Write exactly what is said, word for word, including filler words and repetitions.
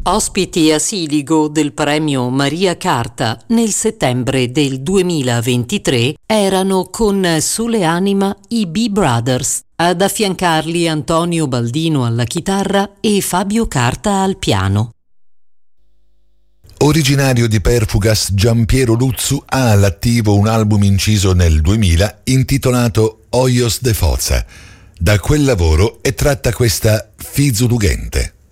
Ospiti a Siligo del premio Maria Carta nel settembre del duemilaventitré erano con Sole Anima i Bee Brothers, ad affiancarli Antonio Baldino alla chitarra e Fabio Carta al piano. Originario di Perfugas, Giampiero Luzzu ha all'attivo un album inciso nel duemila intitolato Hoyos de Foza. Da quel lavoro è tratta questa Fizulugente.